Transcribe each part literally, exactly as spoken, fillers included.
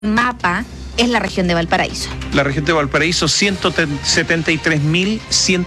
mapa es la región de Valparaíso. La región de Valparaíso, ciento setenta y tres mil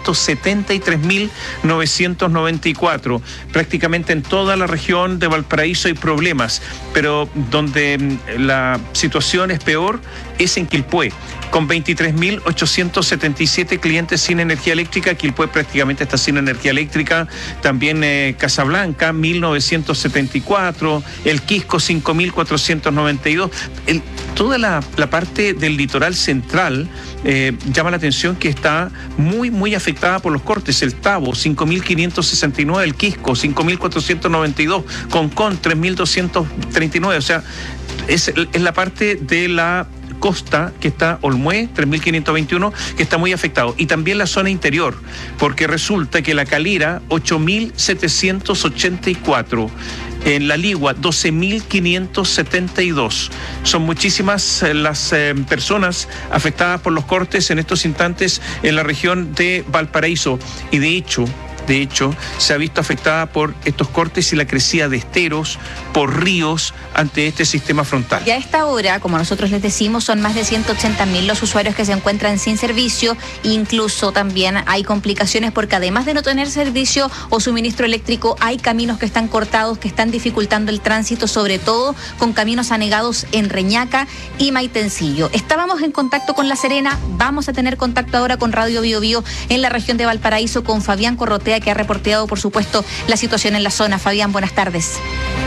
novecientos noventa y cuatro. Prácticamente en toda la región de Valparaíso hay problemas, pero donde la situación es peor es en Quilpué, con veintitrés mil ochocientos setenta y siete clientes sin energía eléctrica. Quilpué prácticamente está sin energía eléctrica. También eh, Casablanca, mil novecientos setenta y cuatro. El Quisco, cinco mil cuatrocientos noventa y dos. El, toda la, la parte del litoral central eh, llama la atención que está muy, muy afectada por los cortes. El Tabo, cinco mil quinientos sesenta y nueve. El Quisco, cinco mil cuatrocientos noventa y dos. Concón, tres mil doscientos treinta y nueve. O sea, es, es la parte de la costa que está, Olmué, tres mil quinientos veintiuno, que está muy afectado. Y también la zona interior, porque resulta que la Calera, ocho mil setecientos ochenta y cuatro. En la Ligua, doce mil quinientos setenta y dos. Son muchísimas eh, las eh, personas afectadas por los cortes en estos instantes en la región de Valparaíso. Y de hecho, de hecho, se ha visto afectada por estos cortes y la crecida de esteros, por ríos, ante este sistema frontal. Y a esta hora, como nosotros les decimos, son más de ciento ochenta mil los usuarios que se encuentran sin servicio. Incluso también hay complicaciones porque además de no tener servicio o suministro eléctrico, hay caminos que están cortados, que están dificultando el tránsito, sobre todo con caminos anegados en Reñaca y Maitencillo. Estábamos en contacto con La Serena, vamos a tener contacto ahora con Radio Bio Bio en la región de Valparaíso con Fabián Corrotea, que ha reporteado, por supuesto, la situación en la zona. Fabián, buenas tardes.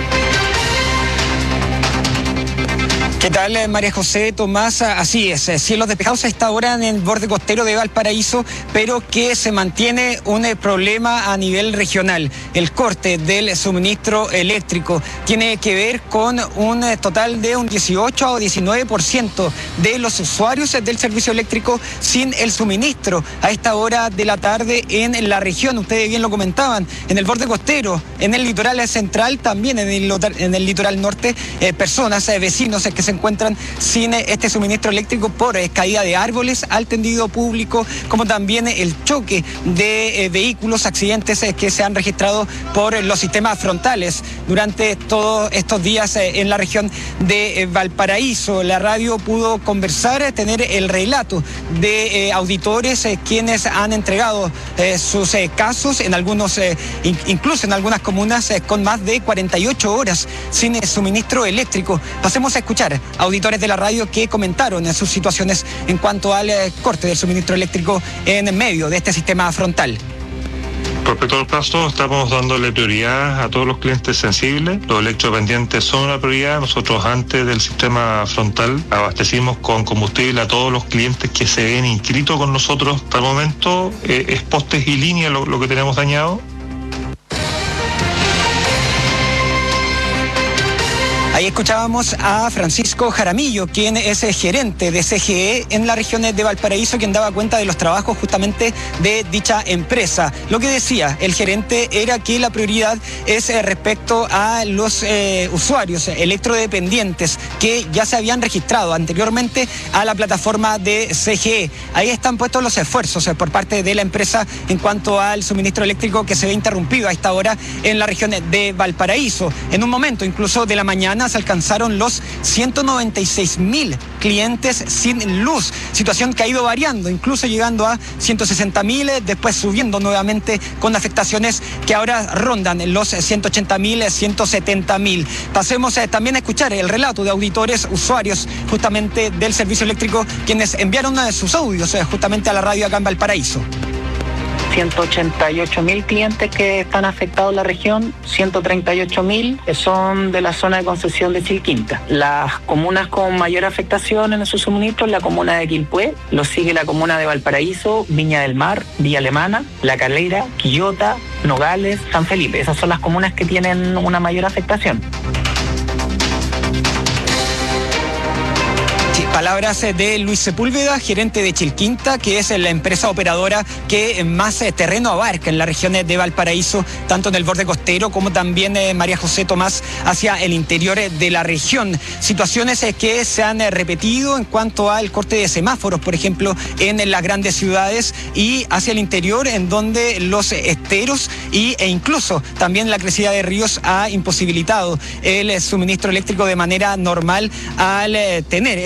¿Qué tal, María José, Tomás? Así es, cielos despejados a esta hora en el borde costero de Valparaíso, pero que se mantiene un problema a nivel regional. El corte del suministro eléctrico tiene que ver con un total de un dieciocho o diecinueve por ciento de los usuarios del servicio eléctrico sin el suministro a esta hora de la tarde en la región. Ustedes bien lo comentaban, en el borde costero, en el litoral central, también en el, en el litoral norte, eh, personas, eh, vecinos eh, que se encuentran sin este suministro eléctrico por eh, caída de árboles al tendido público, como también el choque de eh, vehículos, accidentes eh, que se han registrado por eh, los sistemas frontales durante todos estos días eh, en la región de eh, Valparaíso. La radio pudo conversar, eh, tener el relato de eh, auditores eh, quienes han entregado eh, sus eh, casos, en algunos, eh, in, incluso en algunas comunas eh, con más de cuarenta y ocho horas sin eh, suministro eléctrico. Pasemos a escuchar auditores de la radio que comentaron en sus situaciones en cuanto al eh, corte del suministro eléctrico en medio de este sistema frontal. Respecto al caso, estamos dándole prioridad a todos los clientes sensibles. Los electrodependientes son una prioridad. Nosotros, antes del sistema frontal, abastecimos con combustible a todos los clientes que se ven inscritos con nosotros. Hasta el momento eh, es postes y líneas lo, lo que tenemos dañado. Ahí escuchábamos a Francisco Jaramillo, quien es el gerente de C G E en la región de Valparaíso, quien daba cuenta de los trabajos justamente de dicha empresa. Lo que decía el gerente era que la prioridad es respecto a los eh, usuarios electrodependientes que ya se habían registrado anteriormente a la plataforma de C G E. Ahí están puestos los esfuerzos por parte de la empresa en cuanto al suministro eléctrico que se ve interrumpido a esta hora en la región de Valparaíso. En un momento incluso de la mañana se alcanzaron los ciento noventa y seis mil clientes sin luz, situación que ha ido variando, incluso llegando a ciento sesenta mil, después subiendo nuevamente con afectaciones que ahora rondan los ciento ochenta mil, ciento setenta mil. Pasemos eh, también a escuchar el relato de auditores, usuarios justamente del servicio eléctrico, quienes enviaron uno de sus audios eh, justamente a la radio acá en Valparaíso. ciento ochenta y ocho mil clientes que están afectados en la región, ciento treinta y ocho mil son de la zona de concesión de Chilquinta. Las comunas con mayor afectación en su suministro es la comuna de Quilpué, lo sigue la comuna de Valparaíso, Viña del Mar, Villa Alemana, La Calera, Quillota, Nogales, San Felipe. Esas son las comunas que tienen una mayor afectación. Palabras de Luis Sepúlveda, gerente de Chilquinta, que es la empresa operadora que más terreno abarca en la región de Valparaíso, tanto en el borde costero como también, eh, María José Tomás, hacia el interior de la región. Situaciones eh, que se han eh, repetido en cuanto al corte de semáforos, por ejemplo, en, en las grandes ciudades y hacia el interior, en donde los esteros y, e incluso también la crecida de ríos ha imposibilitado el eh, suministro eléctrico de manera normal al eh, tener